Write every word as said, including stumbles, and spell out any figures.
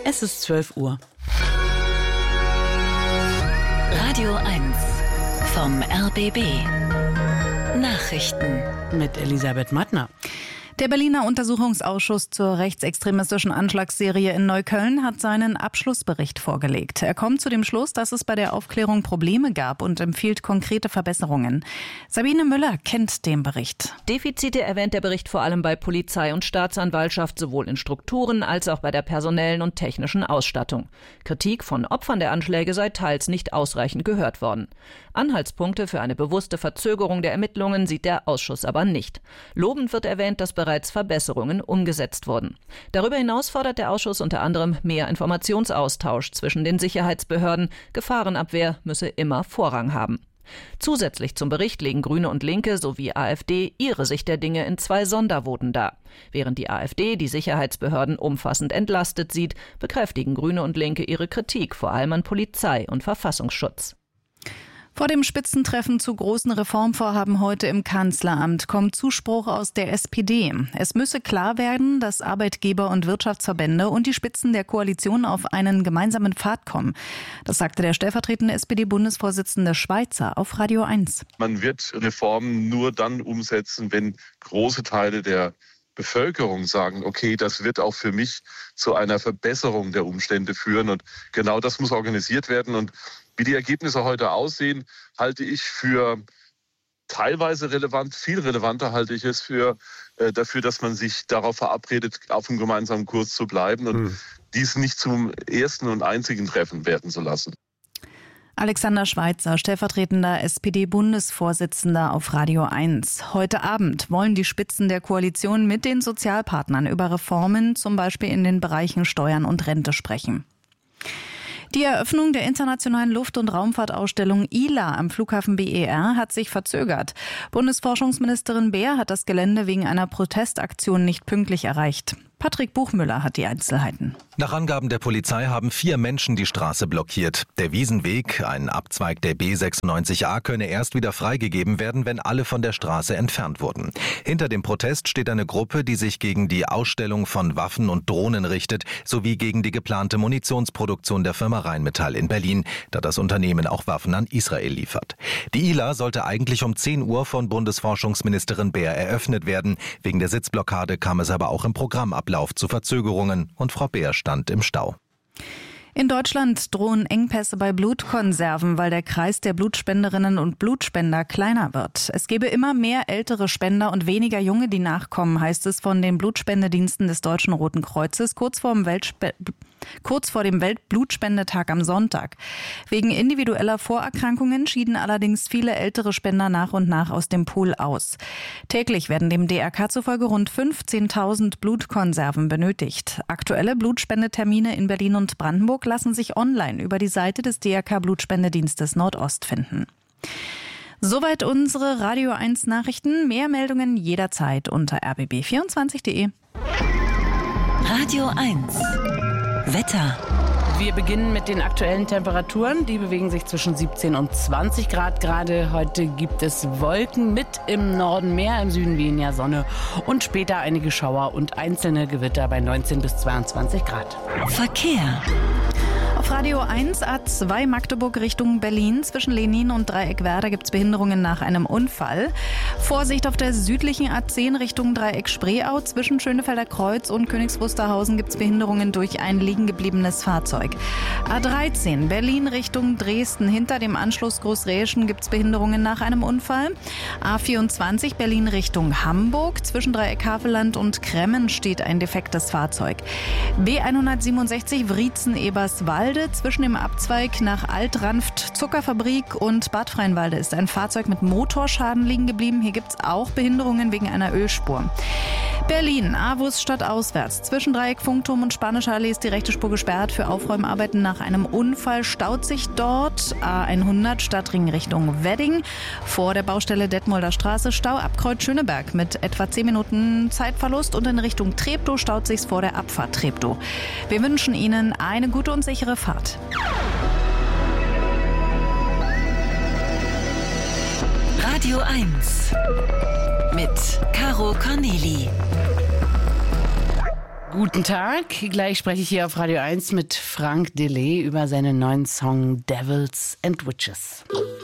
Es ist zwölf Uhr. Radio eins vom R B B. Nachrichten Mit Elisabeth Mattner. Der Berliner Untersuchungsausschuss zur rechtsextremistischen Anschlagsserie in Neukölln hat seinen Abschlussbericht vorgelegt. Er kommt zu dem Schluss, dass es bei der Aufklärung Probleme gab und empfiehlt konkrete Verbesserungen. Sabine Müller kennt den Bericht. Defizite erwähnt der Bericht vor allem bei Polizei und Staatsanwaltschaft, sowohl in Strukturen als auch bei der personellen und technischen Ausstattung. Kritik von Opfern der Anschläge sei teils nicht ausreichend gehört worden. Anhaltspunkte für eine bewusste Verzögerung der Ermittlungen sieht der Ausschuss aber nicht. Lobend wird erwähnt, dass bereits Verbesserungen umgesetzt wurden. Darüber hinaus fordert der Ausschuss unter anderem mehr Informationsaustausch zwischen den Sicherheitsbehörden. Gefahrenabwehr müsse immer Vorrang haben. Zusätzlich zum Bericht legen Grüne und Linke sowie AfD ihre Sicht der Dinge in zwei Sondervoten dar. Während die AfD die Sicherheitsbehörden umfassend entlastet sieht, bekräftigen Grüne und Linke ihre Kritik, vor allem an Polizei und Verfassungsschutz. Vor dem Spitzentreffen zu großen Reformvorhaben heute im Kanzleramt kommt Zuspruch aus der S P D. Es müsse klar werden, dass Arbeitgeber und Wirtschaftsverbände und die Spitzen der Koalition auf einen gemeinsamen Pfad kommen. Das sagte der stellvertretende S P D-Bundesvorsitzende Schweizer auf Radio eins. Man wird Reformen nur dann umsetzen, wenn große Teile der Bevölkerung sagen, okay, das wird auch für mich zu einer Verbesserung der Umstände führen. Und genau das muss organisiert werden. Und wie die Ergebnisse heute aussehen, halte ich für teilweise relevant. Viel relevanter halte ich es für äh, dafür, dass man sich darauf verabredet, auf einem gemeinsamen Kurs zu bleiben und hm. dies nicht zum ersten und einzigen Treffen werden zu lassen. Alexander Schweizer, stellvertretender S P D-Bundesvorsitzender auf Radio eins. Heute Abend wollen die Spitzen der Koalition mit den Sozialpartnern über Reformen, zum Beispiel in den Bereichen Steuern und Rente, sprechen. Die Eröffnung der internationalen Luft- und Raumfahrtausstellung I L A am Flughafen B E R hat sich verzögert. Bundesforschungsministerin Beer hat das Gelände wegen einer Protestaktion nicht pünktlich erreicht. Patrick Buchmüller hat die Einzelheiten. Nach Angaben der Polizei haben vier Menschen die Straße blockiert. Der Wiesenweg, ein Abzweig der B sechsundneunzig A, könne erst wieder freigegeben werden, wenn alle von der Straße entfernt wurden. Hinter dem Protest steht eine Gruppe, die sich gegen die Ausstellung von Waffen und Drohnen richtet, sowie gegen die geplante Munitionsproduktion der Firma Rheinmetall in Berlin, da das Unternehmen auch Waffen an Israel liefert. Die I L A sollte eigentlich um zehn Uhr von Bundesforschungsministerin Beer eröffnet werden. Wegen der Sitzblockade kam es aber auch im Programmablauf zu Verzögerungen und Frau Beer stand im Stau. In Deutschland drohen Engpässe bei Blutkonserven, weil der Kreis der Blutspenderinnen und Blutspender kleiner wird. Es gebe immer mehr ältere Spender und weniger junge, die nachkommen, heißt es von den Blutspendediensten des Deutschen Roten Kreuzes kurz vor dem Weltspe- kurz vor dem Weltblutspendetag am Sonntag. Wegen individueller Vorerkrankungen schieden allerdings viele ältere Spender nach und nach aus dem Pool aus. Täglich werden dem D R K zufolge rund fünfzehntausend Blutkonserven benötigt. Aktuelle Blutspendetermine in Berlin und Brandenburg lassen sich online über die Seite des D R K Blutspendedienstes Nordost finden. Soweit unsere Radio eins Nachrichten. Mehr Meldungen jederzeit unter r b b vierundzwanzig punkt de. Radio eins Wetter. Wir beginnen mit den aktuellen Temperaturen. Die bewegen sich zwischen siebzehn und zwanzig Grad. Gerade heute gibt es Wolken mit im Norden mehr, im Süden weniger Sonne und später einige Schauer und einzelne Gewitter bei neunzehn bis zweiundzwanzig Grad. Verkehr. Auf Radio eins A zwei Magdeburg Richtung Berlin. Zwischen Lenin und Dreieckwerder gibt es Behinderungen nach einem Unfall. Vorsicht auf der südlichen A zehn Richtung Dreieck Spreeau. Zwischen Schönefelder Kreuz und Königs Wusterhausen gibt es Behinderungen durch ein liegen gebliebenes Fahrzeug. A dreizehn Berlin Richtung Dresden. Hinter dem Anschluss Großräschen gibt es Behinderungen nach einem Unfall. A vierundzwanzig Berlin Richtung Hamburg. Zwischen Dreieck Havelland und Kremmen steht ein defektes Fahrzeug. B hundertsiebenundsechzig Wriezen-Eberswalde. Zwischen dem Abzweig nach Altranft Zuckerfabrik und Bad Freienwalde ist ein Fahrzeug mit Motorschaden liegen geblieben. Hier gibt es auch Behinderungen wegen einer Ölspur. Berlin, Avus stadtauswärts. Zwischen Dreieck Funkturm und Spanische Allee ist die rechte Spur gesperrt. Für Aufräumarbeiten nach einem Unfall staut sich dort. A hundert Stadtring Richtung Wedding. Vor der Baustelle Detmolder Straße Stau ab Kreuz Schöneberg mit etwa zehn Minuten Zeitverlust. Und in Richtung Treptow staut sich's vor der Abfahrt Treptow. Wir wünschen Ihnen eine gute und sichere Fahrt. Radio eins mit Caro Corneli. Guten Tag. Gleich spreche ich hier auf Radio eins mit Frank Delay über seinen neuen Song Devils and Witches.